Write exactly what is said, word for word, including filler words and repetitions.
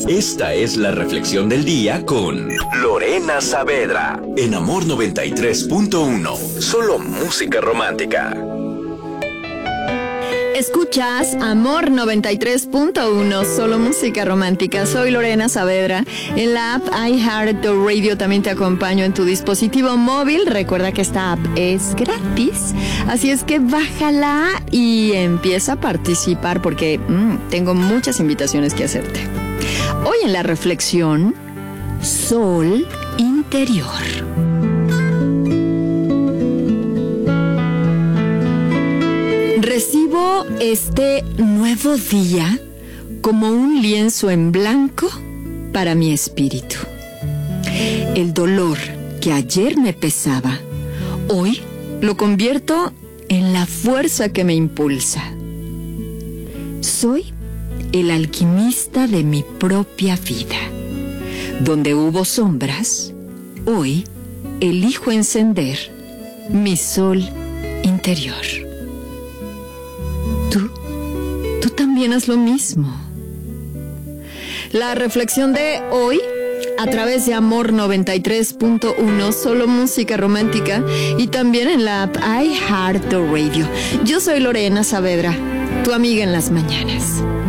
Esta es la reflexión del día con Lorena Saavedra en Amor noventa y tres punto uno. Solo música romántica. Escuchas Amor noventa y tres punto uno, solo música romántica. Soy Lorena Saavedra. En la app iHeartRadio también te acompaño en tu dispositivo móvil. Recuerda que esta app es gratis, así es que bájala y empieza a participar porque mmm, tengo muchas invitaciones que hacerte. Hoy en la reflexión, Sol Interior. Recibo este nuevo día como un lienzo en blanco para mi espíritu. El dolor que ayer me pesaba, hoy lo convierto en la fuerza que me impulsa. Soy el alquimista de mi propia vida. Donde hubo sombras, hoy elijo encender mi sol interior. Tú, tú también haz lo mismo. La reflexión de hoy, a través de Amor noventa y tres punto uno, solo música romántica, y también en la app iHeartRadio. Yo soy Lorena Saavedra, tu amiga en las mañanas.